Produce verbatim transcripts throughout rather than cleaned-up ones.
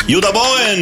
יהודה בורן!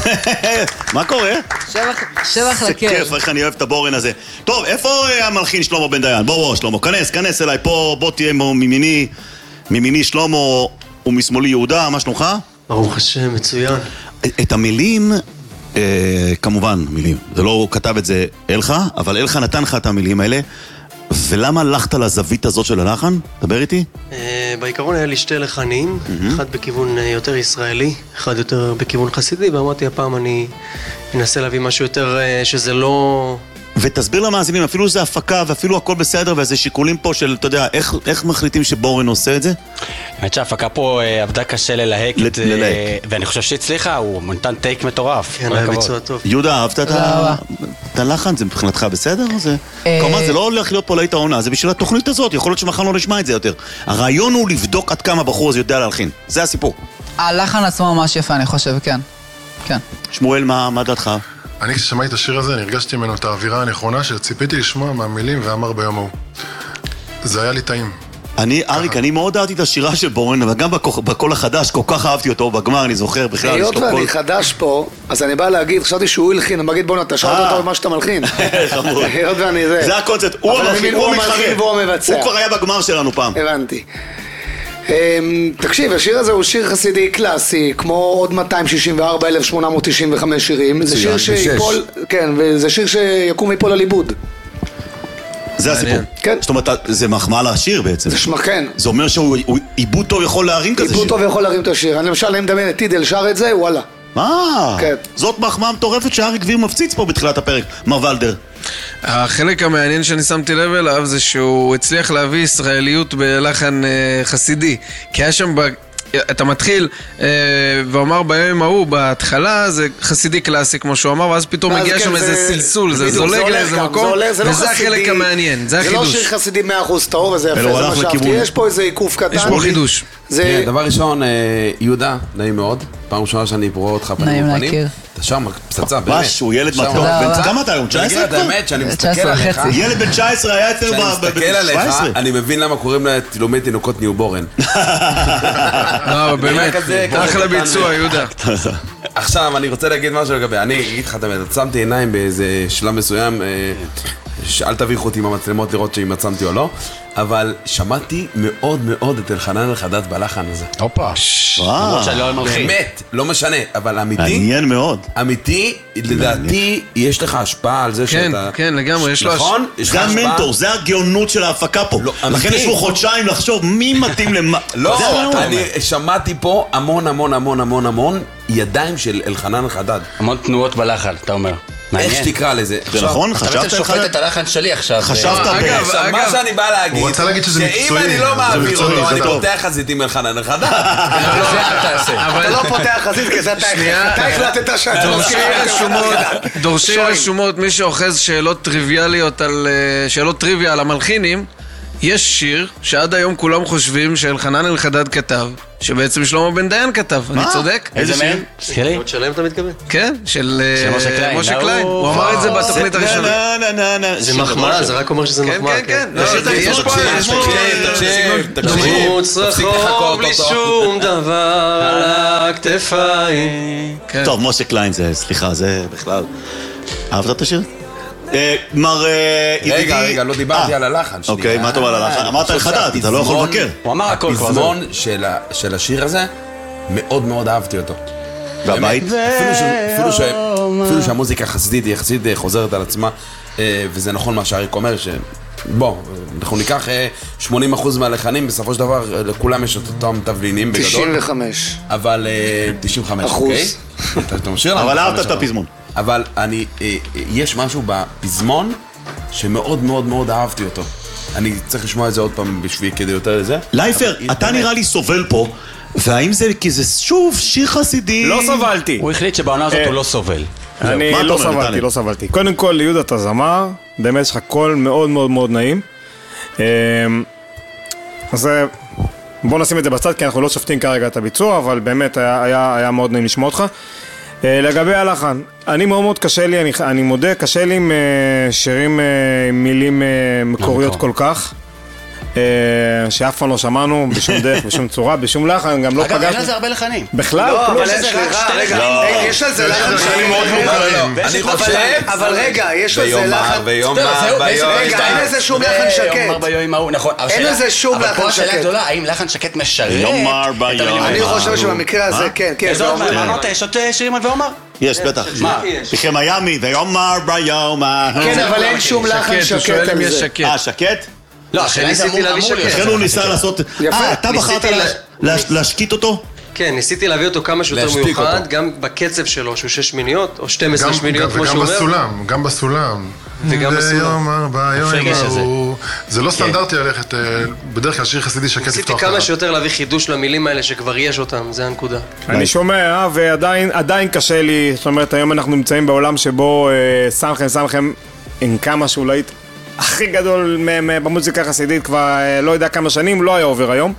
מה קורה? שבח לקר. זה כיף, איך אני אוהב את הבורן הזה. טוב, איפה המלחין שלמה בן דיין? בוא בוא שלמה, כנס, כנס אליי פה, בוא תהיה ממיני, ממיני שלמה ומשמאלי יהודה, מה שלומך? ברוך השם, מצוין. את המילים, כמובן מילים, זה לא כתב את זה אלך, אבל אלך נתן לך את המילים האלה, ולמה הלכת לזווית הזאת של הלחן? דבר איתי. בעיקרון היה לי שתי לחנים, אחד בכיוון יותר ישראלי, אחד יותר בכיוון חסידי, ואמרתי הפעם אני אנסה להביא משהו יותר שזה לא... ותסביר למאזינים, אפילו זה הפקה ואפילו הכל בסדר, ואיזה שיקולים פה של, אתה יודע, איך, איך מחליטים שבורן עושה את זה? האמת שההפקה פה עבדה קשה ללהק, ואני חושב שהצליחה, הוא נתן טייק מטורף. כן, היה ביצוע טוב. יהודה, אהבת את הלחן? זה מבחינתך בסדר? כלומר, זה לא הולך להיות פה להיט העונה, זה בשביל התוכנית הזאת, יכול להיות שמחר לא נשמע את זה יותר. הרעיון הוא לבדוק עד כמה בחור הזה יודע להלחין, זה הסיפור. הלחן עצמו ממש יפה, אני חושב, כן. כן. שמואל, מה דעתך? אני כששמעתי את השיר הזה, נרגשתי ממנו את האווירה הנכונה שציפיתי לשמוע מהמילים ואמר ביום ההוא. זה היה לי טעים. אני, אריק, אני מאוד אהבתי את השירה של בורן, אבל גם בקול החדש, כל כך אהבתי אותו בגמר, אני זוכר בכלל. היות ואני חדש פה, אז אני בא להגיד, חשבתי שהוא הלחין, אני אגיד בוא אתה שאלת אותו מה שאתה מלחין. חמוד. היות ואני זה. זה הקונצפט, הוא המלחין, הוא המתחרה. הוא כבר היה בגמר שלנו פעם. הבנתי. תקשיב, השיר הזה הוא שיר חסידי קלאסי, כמו עוד מאתיים שישים וארבעה אלף שמונה מאות תשעים וחמש שירים. זה שיר שיפול, כן, וזה שיר שיקום ויפול על עיבוד. זה הסיפור. כן. זאת אומרת, זה מחמאה לשיר בעצם. זה שמע, כן. זה אומר שהוא עיבוד טוב יכול להרים כזה שיר. עיבוד טוב יכול להרים את השיר. אני למשל, אני מדמיין את טידל שר את זה, וואלה. אה, כן. זאת מחמאה מטורפת שאריק גביר מפציץ פה בתחילת הפרק, מר ולדר. החלק המעניין שאני שמתי לב אליו זה שהוא הצליח להביא ישראליות בלחן חסידי, כי היה שם, אתה מתחיל ואומר ביום ההוא בהתחלה זה חסידי קלאסי כמו שהוא אמר, ואז פתאום מגיע שם איזה סלסול, זה זולג לאיזה מקום, וזה החלק המעניין, זה החידוש. זה לא שיר חסידי מאה אחוז טהור וזה יפה, זה מה שאהבתי, יש פה איזה עיקוף קטן, יש פה חידוש. דבר ראשון, יהודה, נעים מאוד, פעם ראשונה שאני פרואה אותך פנים בפנים, אתה שם פצצה, באמת. ממש, הוא ילד מתוק, כמה אתה היום? תשע עשרה כבר? האמת שאני מסתכל עליך, ילד בן תשע עשרה היה אצלנו מסתכל עליך, אני מבין למה קוראים לתילומי תינוקות ניובורן. לא, באמת, אחלה ביצוע, יהודה. עכשיו, אני רוצה להגיד משהו לגבי, אני אגיד לך, שמתי עיניים באיזה שלב מסוים, אל תביך אותי עם המצלמות לראות שאם עצמתי או לא, אבל שמעתי מאוד מאוד את אלחנן אלחדד בלחן הזה. הופה. וואו. באמת, לא משנה, אבל אמיתי. מעניין מאוד. אמיתי, לדעתי, יש לך השפעה על זה שאתה... כן, כן, לגמרי, יש לו השפעה. נכון? זה המנטור, זה הגאונות של ההפקה פה. לכן יש לו חודשיים לחשוב מי מתאים למה. לא, אני שמעתי פה המון המון המון המון המון ידיים של אלחנן אלחדד. המון תנועות בלחן, אתה אומר. איך שתקרא לזה? זה נכון? חשבת חשבת שופט את הלחן שלי עכשיו. חשבת אגב, מה שאני בא להגיד, הוא רצה להגיד שזה מקצועי. שאם אני לא מעביר אותו, אני טוב. פותח חזית עם אלחנן אלחדד. אתה לא פותח חזית כי זה אתה החלטת שאתה דורשי רשומות, מי שאוחז שאלות טריוויאליות על שאלות טריוויה על המלחינים, יש שיר שעד היום כולם חושבים שאלחנן אלחדד כתב, שבעצם שלמה בן דיין כתב, אני צודק? איזה שיר? תזכירי? עוד שלם אתה מתכוון? כן, של משה קליין. קליין, הוא אמר את זה בתוכנית הראשונה. זה מחמאה, זה רק אומר שזה מחמאה. כן, כן, יש פה... מחוץ רחוב בלי שום דבר על הכתפיים. טוב, משה קליין זה, סליחה, זה בכלל... אהבת את השיר? מר ידידי... רגע, רגע, לא דיברתי על הלחן. אוקיי, מה אתה אומר על הלחן? אמרת אלחדד, אתה לא יכול לבקר. הוא אמר הכל כבר. הפזמון של השיר הזה, מאוד מאוד אהבתי אותו. והבית? אפילו שהמוזיקה חסידית היא יחסית חוזרת על עצמה, וזה נכון מה שאריק אומר, בוא, אנחנו ניקח שמונים אחוז מהלחנים, בסופו של דבר לכולם יש את אותם תבלינים בגדול. תשעים וחמש. אבל תשעים וחמש, אוקיי? אתה משאיר לנו? אבל אהבת את הפזמון. אבל אני, יש משהו בפזמון שמאוד מאוד מאוד אהבתי אותו. אני צריך לשמוע את זה עוד פעם בשביל כדי יותר לזה. לייפר, אתה נראה לי סובל פה, והאם זה, כי זה שוב שיר חסידי... לא סבלתי. הוא החליט שבעונה הזאת הוא לא סובל. אני לא סבלתי, לא סבלתי. קודם כל, ליהודה אתה זמר, באמת יש לך קול מאוד מאוד מאוד נעים. אז בוא נשים את זה בצד, כי אנחנו לא שופטים כרגע את הביצוע, אבל באמת היה, היה מאוד נעים לשמוע אותך. לגבי הלחן, אני מאוד מאוד קשה לי, אני, אני מודה, קשה לי עם שירים עם מילים מקוריות כל כך. שאף פעם לא שמענו בשום דרך, בשום צורה, בשום לחן, גם לא פגשנו. אגב, אין לזה הרבה לחנים. בכלל? לא, אבל רגע, יש על זה לחן שקט. אבל רגע, יש על זה לחן... רגע, אין לזה שום לחן שקט. אין לזה שום לחן שקט. אבל פה השאלה הגדולה, האם לחן שקט משרת? אני חושב שבמקרה הזה, כן, כן. איזה עוד מענות, יש עוד שירים על ואומר? יש, בטח. מה? בכם מיאמי, ויאמר ביומא. כן, אבל אין שום לחן שקט על זה. אה, שקט? לא, השאלה ניסיתי להביא שקט. לכן הוא ניסה לעשות... אה, אתה בחרת להשקיט אותו? כן, ניסיתי להביא אותו כמה שיותר מיוחד, גם בקצב שלו, שהוא שש שמיניות, או שתים עשרה שמיניות, כמו שהוא אומר. וגם בסולם, גם בסולם. וגם בסולם. זה לא סטנדרטי ללכת, בדרך כלל שיר חסידי שקט לפתוח. ניסיתי כמה שיותר להביא חידוש למילים האלה שכבר יש אותם, זה הנקודה. אני שומע, ועדיין קשה לי, זאת אומרת, היום אנחנו נמצאים בעולם שבו סמכם, סמכם, עם כמה שאולי הכי גדול במוזיקה החסידית, כבר לא יודע כמה שנים, לא היה עובר היום.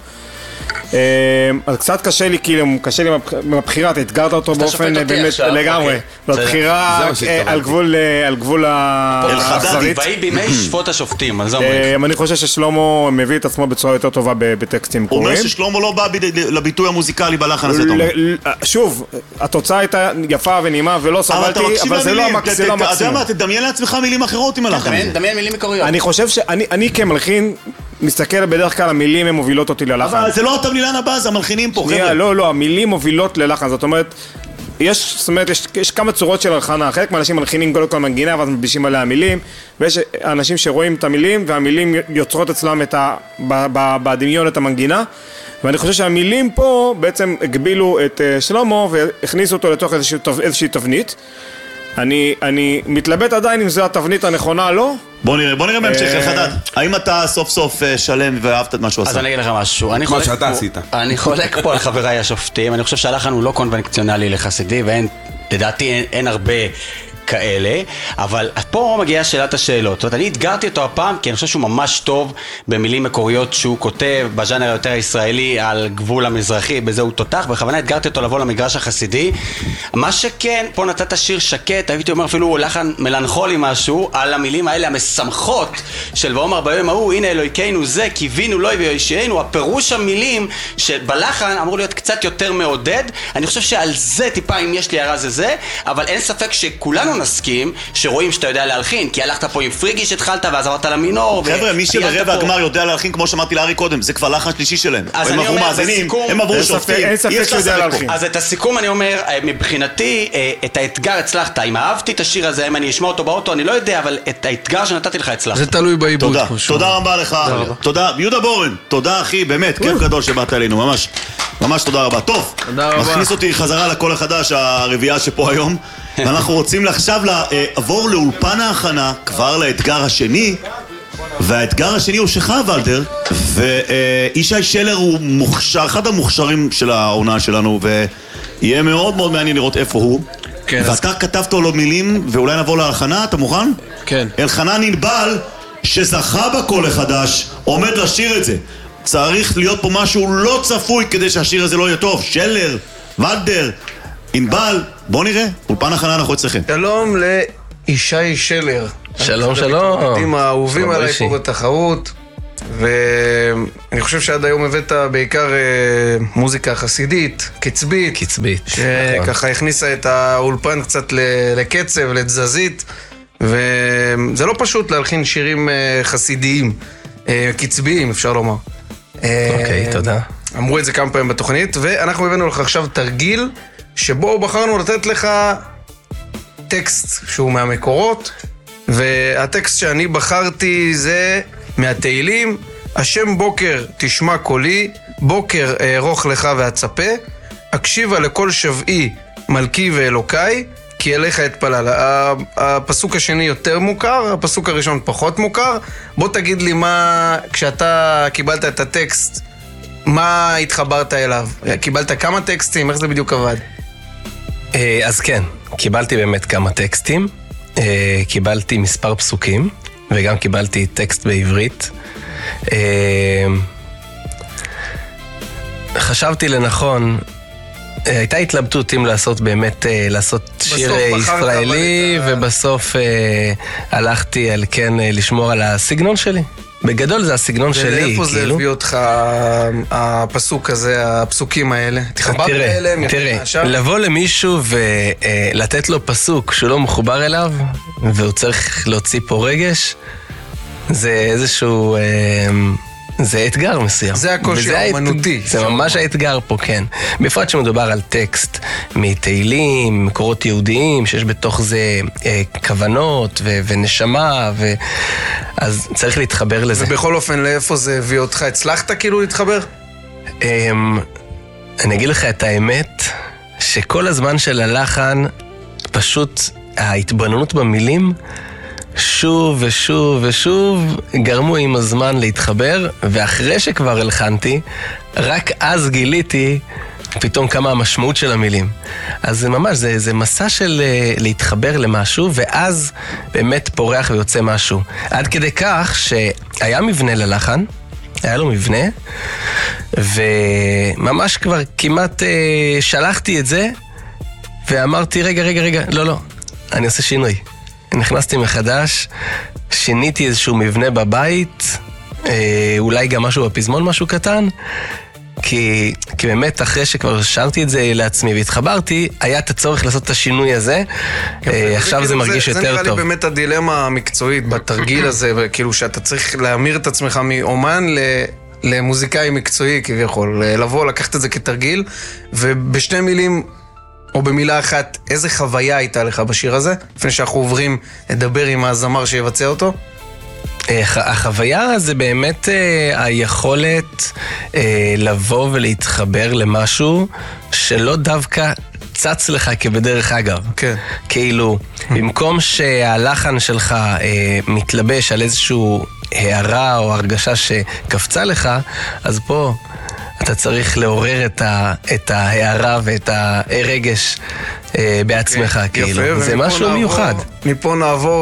אז קצת קשה לי, כאילו, קשה לי מבחירה, אתה התגרת אותו באופן באמת לגמרי. זאת בחירה על גבול האכזרית. ויהי בימי שפוט השופטים, על זה אומרים. אני חושב ששלמה מביא את עצמו בצורה יותר טובה בטקסטים קוראים. הוא אומר ששלמה לא בא לביטוי המוזיקלי בלחן הזה, תומר. שוב, התוצאה הייתה יפה ונעימה ולא סבלתי, אבל זה לא המקסימום. אתה יודע מה, תדמיין לעצמך מילים אחרות עם הלחן הזה. תדמיין מילים מקוריות. אני חושב שאני כמלחין מסתכל בדרך כלל, המילים הן מובילות אותי ללחן. אבל זה לא התבלילן הבא, זה המלחינים פה, חבר'ה. לא, לא, המילים מובילות ללחן, זאת אומרת, יש, זאת אומרת, יש, יש כמה צורות של הלחנה, חלק מהאנשים מלחינים כל כל מנגינה, ואז מבישים עליה מילים, ויש אנשים שרואים את המילים, והמילים יוצרות אצלם את ה, ב, ב, בדמיון את המנגינה, ואני חושב שהמילים פה בעצם הגבילו את שלמה, והכניסו אותו לתוך איזושהי, איזושהי תבנית. אני, אני מתלבט עדיין אם זו התבנית הנכונה, לא? בוא נראה, בוא נראה בהמשך, אלחדד. האם אתה סוף סוף שלם ואהבת את מה שהוא עשה? אז אני אגיד לך משהו. כמו שאתה עשית. אני חולק פה על חבריי השופטים. אני חושב שהלחן הוא לא קונבנציונלי לחסידי, ואין, לדעתי אין הרבה כאלה, אבל פה מגיעה שאלת השאלות. זאת אומרת, אני התגרתי אותו הפעם, כי אני חושב שהוא ממש טוב במילים מקוריות שהוא כותב, בז'אנר היותר ישראלי, על גבול המזרחי, בזה הוא תותח, בכוונה התגרתי אותו לבוא למגרש החסידי. מה שכן, פה נתת שיר שקט, הייתי אומר אפילו לחן מלנכולי משהו, על המילים האלה המשמחות של ואומר ביום ההוא, הנה אלוהינו זה, קיווינו לא ויושיענו, הפירוש המילים שבלחן אמור להיות קצת יותר מעודד. אני חושב שעל זה טיפה, אם יש לי הערה זה זה, אבל אין ספק שכולנו נסכים שרואים שאתה יודע להלחין, כי הלכת פה עם פריגי שהתחלת ואז עברת למינור. חבר'ה, מי שברבע הגמר יודע להלחין, כמו שאמרתי לארי קודם, זה כבר לחן שלישי שלהם. הם עברו מאזינים, הם עברו שופטים. אין ספק שיודע להלחין. אז את הסיכום אני אומר, מבחינתי, את האתגר הצלחת. אם אהבתי את השיר הזה, אם אני אשמע אותו באוטו, אני לא יודע, אבל את האתגר שנתתי לך הצלחת. זה תלוי בעיבוד. תודה רבה לך. תודה. יהודה בורן, תודה אחי, באמת, כיף גדול שבאת אלינו, ממש. ממש תודה רבה. טוב, מכניס אותי חזרה לקול החדש, הרביעייה שפה היום. ואנחנו רוצים עכשיו לעבור לאולפן ההכנה, כבר לאתגר השני, והאתגר השני הוא שלך, ולדר, וישי שלר הוא מוכשר, אחד המוכשרים של העונה שלנו, ויהיה מאוד מאוד מעניין לראות איפה הוא. כן, ואתה אז... כתבת לו מילים, ואולי נבוא להכנה, אתה מוכן? כן. אלחנן ענבל, שזכה בקול החדש, עומד לשיר את זה. צריך להיות פה משהו לא צפוי כדי שהשיר הזה לא יהיה טוב. שלר, ולדר, ענבל, בוא נראה, אולפן הכנה אנחנו אצלכם. שלום לישי שלר. שלום שלום. עם האהובים עליי פה בתחרות, ואני חושב שעד היום הבאת בעיקר מוזיקה חסידית, קצבית. קצבית. שככה הכניסה את האולפן קצת לקצב, לתזזית, וזה לא פשוט להלחין שירים חסידיים, קצביים אפשר לומר. אוקיי, תודה. אמרו את זה כמה פעמים בתוכנית, ואנחנו הבאנו לך עכשיו תרגיל, שבו בחרנו לתת לך טקסט שהוא מהמקורות, והטקסט שאני בחרתי זה מהתהילים, השם בוקר תשמע קולי, בוקר ארוך לך והצפה, הקשיבה לכל שבעי מלכי ואלוקיי, כי אליך אתפלל. הפסוק השני יותר מוכר, הפסוק הראשון פחות מוכר. בוא תגיד לי מה, כשאתה קיבלת את הטקסט, מה התחברת אליו? קיבלת כמה טקסטים? איך זה בדיוק עבד? אז כן, קיבלתי באמת כמה טקסטים, קיבלתי מספר פסוקים, וגם קיבלתי טקסט בעברית. חשבתי לנכון, הייתה התלבטות אם לעשות באמת, לעשות שיר ישראלי, ובסוף הלכתי על כן לשמור על הסגנון שלי. בגדול זה הסגנון שלי, כאילו. ואיפה זה הביא אותך, הפסוק הזה, הפסוקים האלה? תחבר אליהם? תראה, לבוא למישהו ולתת לו פסוק שהוא לא מחובר אליו, והוא צריך להוציא פה רגש, זה איזשהו... זה אתגר מסוים. זה הקושי האמנותי. זה ממש האתגר פה, כן. בפרט שמדובר על טקסט מתהילים, מקורות יהודיים, שיש בתוך זה אה, כוונות ו- ונשמה, ו... אז צריך להתחבר לזה. ובכל אופן, לאיפה זה הביא אותך? הצלחת כאילו להתחבר? אה, אני אגיד לך את האמת, שכל הזמן של הלחן, פשוט ההתבוננות במילים, שוב ושוב ושוב גרמו עם הזמן להתחבר, ואחרי שכבר הלחנתי, רק אז גיליתי פתאום כמה המשמעות של המילים. אז זה ממש, זה, זה מסע של להתחבר למשהו, ואז באמת פורח ויוצא משהו. עד כדי כך שהיה מבנה ללחן, היה לו מבנה, וממש כבר כמעט אה, שלחתי את זה, ואמרתי, רגע, רגע, רגע, לא, לא, אני עושה שינוי. נכנסתי מחדש, שיניתי איזשהו מבנה בבית, אה, אולי גם משהו בפזמון, משהו קטן, כי, כי באמת אחרי שכבר שרתי את זה לעצמי והתחברתי, היה את הצורך לעשות את השינוי הזה, אה, עכשיו זה מרגיש יותר טוב. זה נראה לי באמת הדילמה המקצועית בתרגיל הזה, וכאילו שאתה צריך להמיר את עצמך מאומן ל... למוזיקאי מקצועי כביכול, לבוא, לקחת את זה כתרגיל, ובשתי מילים... או במילה אחת, איזה חוויה הייתה לך בשיר הזה? לפני שאנחנו עוברים לדבר עם הזמר שיבצע אותו? החוויה זה באמת היכולת לבוא ולהתחבר למשהו שלא דווקא צץ לך כבדרך אגב. כן. כאילו, במקום שהלחן שלך מתלבש על איזשהו הערה או הרגשה שקפצה לך, אז פה... אתה צריך לעורר את, ה, את ההערה ואת הרגש אה, בעצמך, okay, כאילו. יפה, זה משהו נעבור, מיוחד. מפה נעבור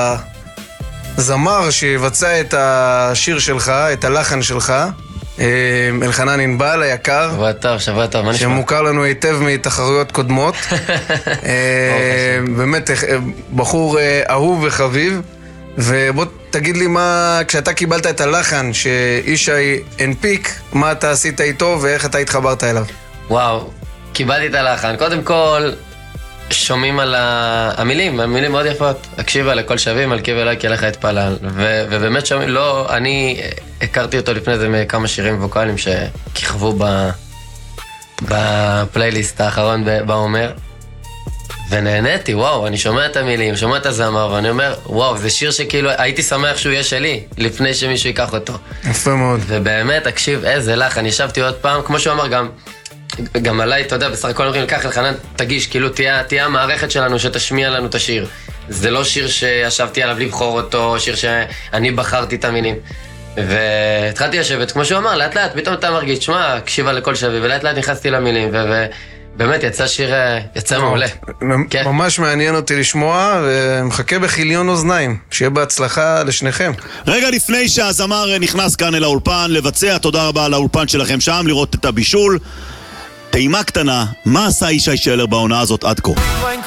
לזמר שיבצע את השיר שלך, את הלחן שלך, אה, אלחנן ענבל היקר. שבוע טוב, שבוע טוב, מה נשמע? שמוכר לנו היטב מתחרויות קודמות. אה, באמת, בחור אה, אהוב וחביב. ובוא תגיד לי מה, כשאתה קיבלת את הלחן שאישי הנפיק, מה אתה עשית איתו ואיך אתה התחברת אליו? וואו, קיבלתי את הלחן. קודם כל, שומעים על המילים, המילים מאוד יפות. הקשיבה לכל שווים, על קיב אלוהי כי אליך אתפלל. ו- ובאמת שומעים, לא, אני הכרתי אותו לפני זה מכמה שירים ווקאליים שכיכבו ב- בפלייליסט האחרון בעומר. ונהניתי, וואו, אני שומע את המילים, שומע את הזמר, ואני אומר, וואו, זה שיר שכאילו הייתי שמח שהוא יהיה שלי, לפני שמישהו ייקח אותו. יפה מאוד. ובאמת, תקשיב, איזה לך, אני ישבתי עוד פעם, כמו שהוא אמר, גם, גם עליי, אתה יודע, בסך הכל אומרים, לקח אלחנן, תגיש, כאילו, תהיה, תהיה המערכת שלנו שתשמיע לנו את השיר. זה לא שיר שישבתי עליו לבחור אותו, שיר שאני בחרתי את המילים. והתחלתי לשבת, כמו שהוא אמר, לאט לאט, פתאום אתה מרגיש, שמה, הקשיבה לכל שבי, ולאט לאט נכנסתי למילים, ו... באמת, יצא שיר, יצא מעולה. ממש מעניין אותי לשמוע, ומחכה בחיליון אוזניים. שיהיה בהצלחה לשניכם. רגע לפני שהזמר נכנס כאן אל האולפן, לבצע, תודה רבה על האולפן שלכם שם, לראות את הבישול. טעימה קטנה, מה עשה ישי שלר בעונה הזאת עד כה?